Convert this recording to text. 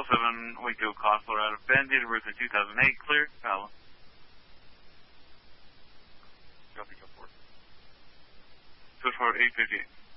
7 Waco Costler out of Bend, date of birth of 2008, clear, Palo. Copy, go for it. Switch forward 858.